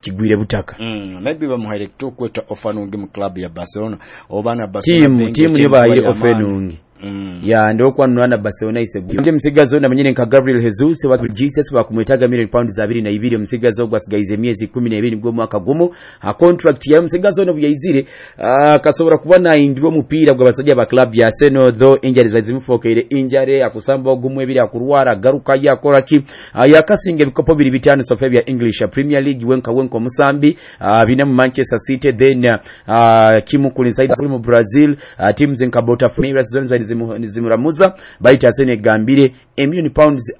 kigwire butaka. Maybe bamuhaire kweta Ofanungi mu club ya Barcelona obana Barcelona timu ne baayire Ofanungi ya ndio kwa nwana Barcelona isebu ndi msigazo na manyine nka Gabriel Jesus wa Jesus bakumwetaga £1,000,000 22 msigazo gwasigayize miezi 12 ngo mwaka gumu contract ya msigazo no buyizire kasobora kubona indiro mupira gwa basajja ba club ya Arsenal though injuries bazimufokere injury akusamba gumu ebiri akurwara garuka yakora ki yakasinge bikopo 2 Sofia English Premier League wenka musambi bina mu Manchester City then kimu kulinside mu Brazil teams in Kabota Freiras zimuramuza baita Arsenal gambire £1,000,000